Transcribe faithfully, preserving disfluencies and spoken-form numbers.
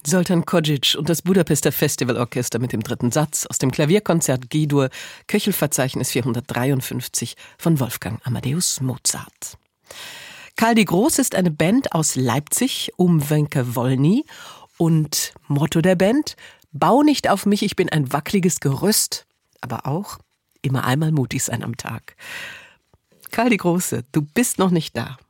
Zoltan Kojic und das Budapester Festivalorchester mit dem dritten Satz aus dem Klavierkonzert G-Dur, Köchelverzeichnis vierhundertdreiundfünfzig von Wolfgang Amadeus Mozart. Karl die Groß ist eine Band aus Leipzig um Wenke Wolny und Motto der Band: Bau nicht auf mich, ich bin ein wackeliges Gerüst, aber auch immer einmal mutig sein am Tag. Karl die Große, du bist noch nicht da.